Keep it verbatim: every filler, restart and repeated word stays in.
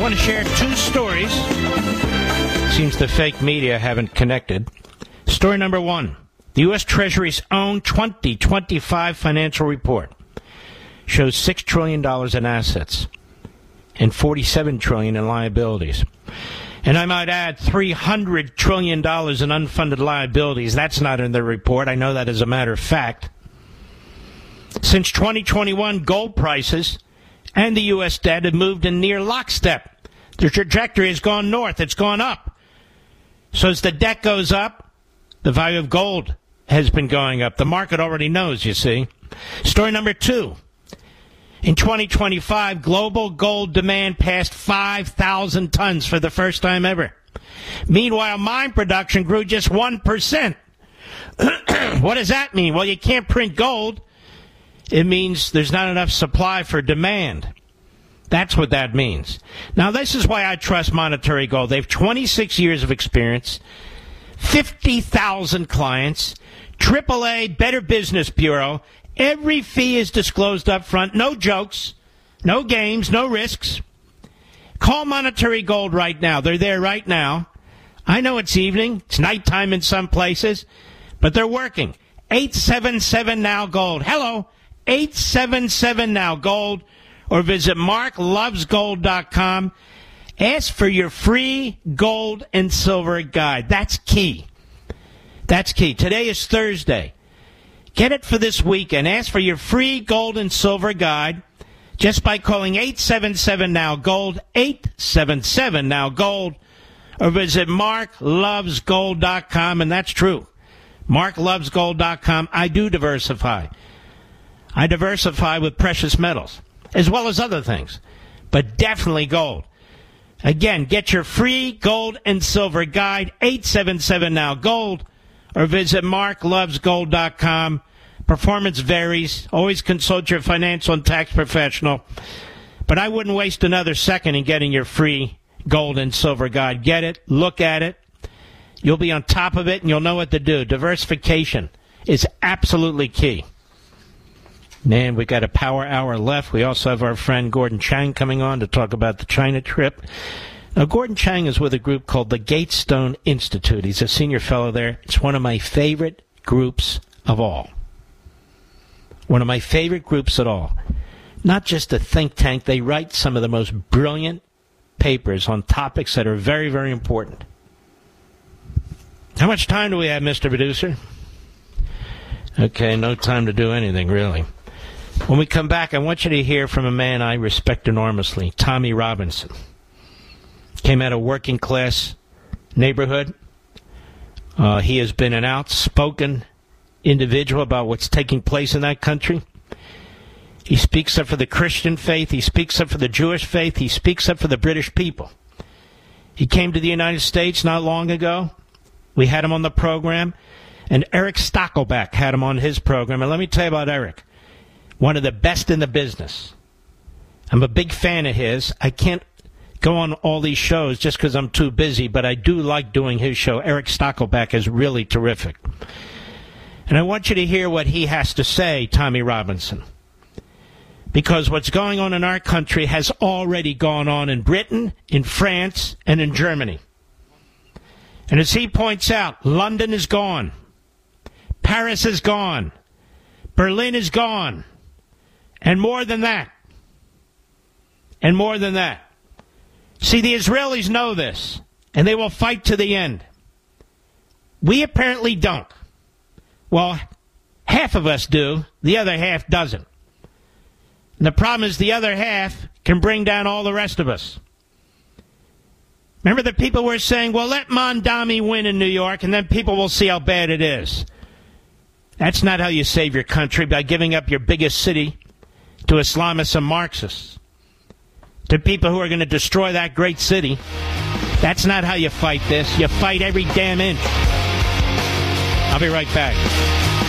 want to share two stories. Seems the fake media haven't connected. Story number one. The U S. Treasury's own twenty twenty-five financial report shows six trillion dollars in assets and forty-seven trillion dollars in liabilities. And I might add three hundred trillion dollars in unfunded liabilities. That's not in the report. I know that as a matter of fact. Since twenty twenty-one, gold prices and the U S debt have moved in near lockstep. The trajectory has gone north. It's gone up. So as the debt goes up, the value of gold has been going up. The market already knows, you see. Story number two. In twenty twenty-five, global gold demand passed five thousand tons for the first time ever. Meanwhile, mine production grew just one percent. What does that mean? Well, you can't print gold. It means there's not enough supply for demand. That's what that means. Now, this is why I trust Monetary Gold. They have twenty-six years of experience, fifty thousand clients, triple A, Better Business Bureau. Every fee is disclosed up front. No jokes, no games, no risks. Call Monetary Gold right now. They're there right now. I know it's evening. It's nighttime in some places, but they're working. eight seven seven now gold. Hello, eight seven seven now gold. Or visit mark loves gold dot com. Ask for your free gold and silver guide. That's key. That's key. Today is Thursday. Get it for this weekend. Ask for your free gold and silver guide just by calling eight seven seven now gold, eight seven seven now gold, or visit mark loves gold dot com, and that's true. mark loves gold dot com. I do diversify. I diversify with precious metals, as well as other things, but definitely gold. Again, get your free gold and silver guide, eight seven seven now gold, or visit mark loves gold dot com. Performance varies. Always consult your financial and tax professional. But I wouldn't waste another second in getting your free gold and silver guide. Get it, look at it. You'll be on top of it, and you'll know what to do. Diversification is absolutely key. Man, we got a power hour left. We also have our friend Gordon Chang coming on to talk about the China trip. Now, Gordon Chang is with a group called the Gatestone Institute. He's a senior fellow there. It's one of my favorite groups of all. One of my favorite groups at all. Not just a think tank. They write some of the most brilliant papers on topics that are very, very important. How much time do we have, Mister Producer? Okay, no time to do anything, really. When we come back, I want you to hear from a man I respect enormously, Tommy Robinson. Came out of a working-class neighborhood. Uh, he has been an outspoken individual about what's taking place in that country. He speaks up for the Christian faith. He speaks up for the Jewish faith. He speaks up for the British people. He came to the United States not long ago. We had him on the program. And Eric Stockelbeck had him on his program. And let me tell you about Eric. One of the best in the business. I'm a big fan of his. I can't go on all these shows just because I'm too busy, but I do like doing his show. Eric Stockelbeck is really terrific. And I want you to hear what he has to say, Tommy Robinson. Because what's going on in our country has already gone on in Britain, in France, and in Germany. And as he points out, London is gone. Paris is gone. Berlin is gone. And more than that. And more than that. See, the Israelis know this, and they will fight to the end. We apparently don't. Well, half of us do. The other half doesn't. And the problem is the other half can bring down all the rest of us. Remember the people were saying, well, let Mondami win in New York, and then people will see how bad it is. That's not how you save your country, by giving up your biggest city to Islamists and Marxists, to people who are going to destroy that great city. That's not how you fight this. You fight every damn inch. I'll be right back.